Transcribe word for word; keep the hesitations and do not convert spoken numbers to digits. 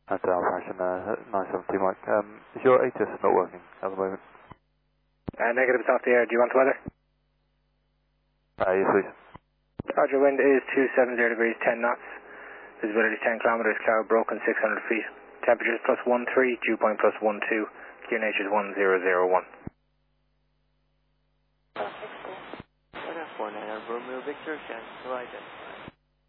That's our fashion, uh, nine seventy Mike. Um, is your A T S not working at the moment? Uh, negative, it's off the air. Do you want the weather? Uh, yes, please. Roger, wind is two seventy degrees, ten knots. Visibility is ten kilometers, cloud broken six hundred feet. Temperatures plus one three, dew point plus one two. Q N H is one zero zero one. one F four nine, Romeo Victor, chance to